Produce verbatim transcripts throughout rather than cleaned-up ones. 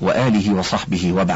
وآله وصحبه وبعد.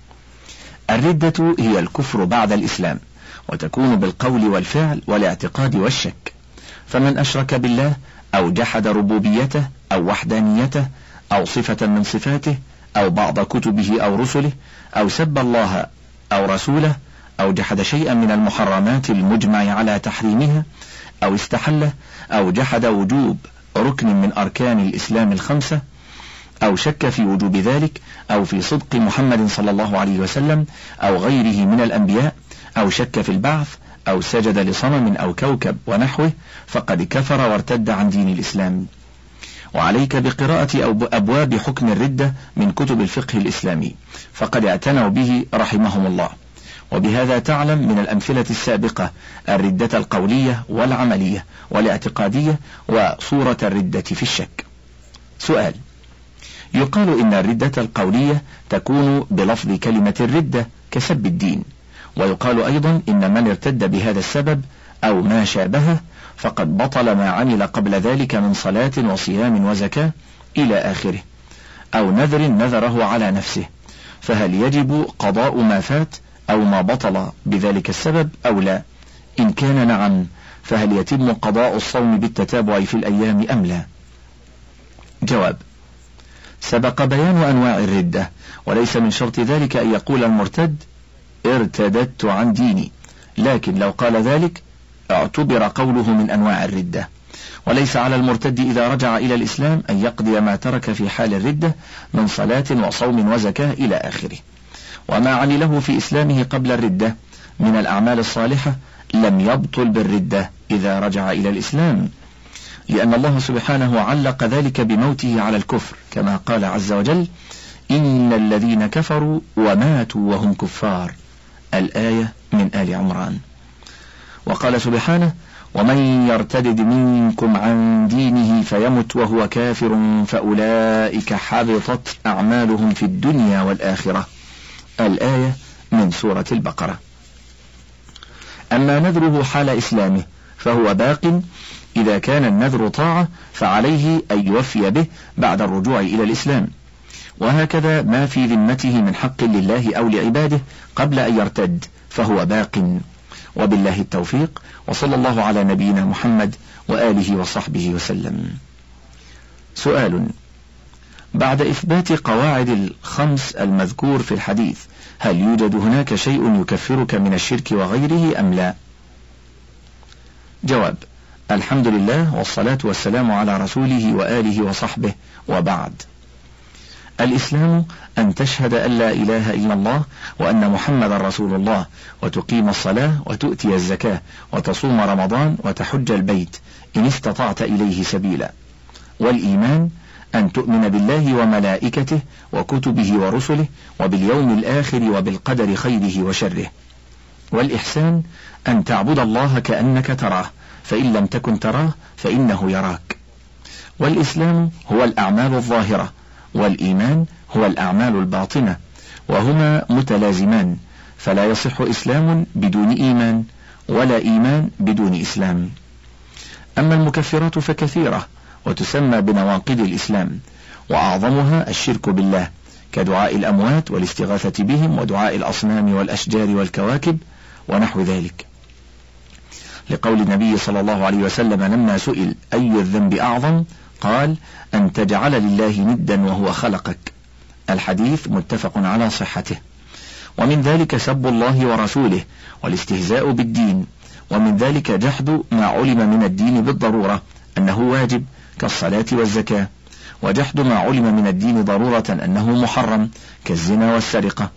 الردة هي الكفر بعد الإسلام، وتكون بالقول والفعل والاعتقاد والشك. فمن أشرك بالله أو جحد ربوبيته أو وحدانيته أو صفة من صفاته أو بعض كتبه أو رسله أو سب الله أو رسوله أو جحد شيئا من المحرمات المجمع على تحريمها أو استحله أو جحد وجوب ركن من أركان الإسلام الخمسة أو شك في وجوب ذلك أو في صدق محمد صلى الله عليه وسلم أو غيره من الأنبياء أو شك في البعث أو سجد لصنم أو كوكب ونحوه فقد كفر وارتد عن دين الإسلام. وعليك بقراءة أبواب حكم الردة من كتب الفقه الإسلامي، فقد اعتنوا به رحمهم الله. وبهذا تعلم من الأمثلة السابقة الردة القولية والعملية والاعتقادية وصورة الردة في الشك. سؤال: يقال إن الردة القولية تكون بلفظ كلمة الردة كسب الدين، ويقال أيضا إن من ارتد بهذا السبب أو ما شابهه فقد بطل ما عمل قبل ذلك من صلاة وصيام وزكاة إلى آخره، أو نذر نذره على نفسه، فهل يجب قضاء ما فات أو ما بطل بذلك السبب أو لا؟ إن كان نعم فهل يتم قضاء الصوم بالتتابع في الأيام أم لا؟ جواب: سبق بيان أنواع الردة، وليس من شرط ذلك أن يقول المرتد ارتددت عن ديني، لكن لو قال ذلك اعتبر قوله من أنواع الردة. وليس على المرتد إذا رجع إلى الإسلام أن يقضي ما ترك في حال الردة من صلاة وصوم وزكاة إلى آخره. وما عمله في إسلامه قبل الردة من الأعمال الصالحة لم يبطل بالردة إذا رجع إلى الإسلام، لأن الله سبحانه علق ذلك بموته على الكفر، كما قال عز وجل: إن الذين كفروا وماتوا وهم كفار، الآية من آل عمران. وقال سبحانه: ومن يرتدد منكم عن دينه فيمت وهو كافر فأولئك حبطت أعمالهم في الدنيا والآخرة، الآية من سورة البقرة. أما نذره حال إسلامه فهو باق، إذا كان النذر طاعة فعليه أن يوفي به بعد الرجوع إلى الإسلام، وهكذا ما في ذمته من حق لله أو لعباده قبل أن يرتد فهو باق. وبالله التوفيق، وصلى الله على نبينا محمد وآله وصحبه وسلم. سؤال: بعد إثبات قواعد الخمس المذكور في الحديث هل يوجد هناك شيء يكفرك من الشرك وغيره أم لا؟ جواب: الحمد لله والصلاة والسلام على رسوله وآله وصحبه وبعد. الإسلام أن تشهد أن لا إله إلا الله وأن محمد رسول الله، وتقيم الصلاة وتؤتي الزكاة وتصوم رمضان وتحج البيت إن استطعت إليه سبيلا. والإيمان أن تؤمن بالله وملائكته وكتبه ورسله وباليوم الآخر وبالقدر خيره وشره. والإحسان أن تعبد الله كأنك تراه، فإن لم تكن تراه فإنه يراك. والإسلام هو الأعمال الظاهرة، والإيمان هو الأعمال الباطنة، وهما متلازمان، فلا يصح إسلام بدون إيمان ولا إيمان بدون إسلام. أما المكفرات فكثيرة وتسمى بنواقض الإسلام، وأعظمها الشرك بالله كدعاء الأموات والاستغاثة بهم ودعاء الأصنام والأشجار والكواكب ونحو ذلك، لقول النبي صلى الله عليه وسلم لما سئل أي الذنب أعظم قال: أن تجعل لله ندا وهو خلقك. الحديث متفق على صحته. ومن ذلك سب الله ورسوله والاستهزاء بالدين، ومن ذلك جحد ما علم من الدين بالضرورة أنه واجب كالصلاة والزكاة، وجحد ما علم من الدين ضرورة أنه محرم كالزنا والسرقة.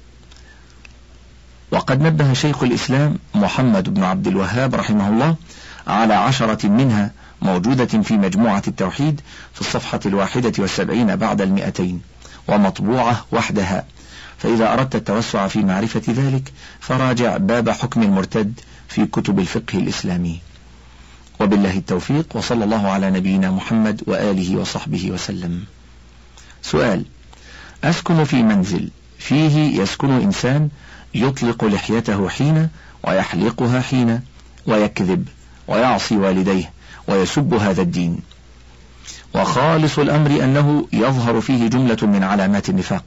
وقد نبه شيخ الإسلام محمد بن عبد الوهاب رحمه الله على عشرة منها موجودة في مجموعة التوحيد في الصفحة الواحدة والسبعين بعد المئتين، ومطبوعة وحدها، فإذا أردت التوسع في معرفة ذلك فراجع باب حكم المرتد في كتب الفقه الإسلامي. وبالله التوفيق، وصلى الله على نبينا محمد وآله وصحبه وسلم. سؤال: أسكن في منزل فيه يسكن إنسان يطلق لحيته حين ويحلقها حين ويكذب ويعصي والديه ويسب هذا الدين، وخالص الأمر أنه يظهر فيه جملة من علامات النفاق،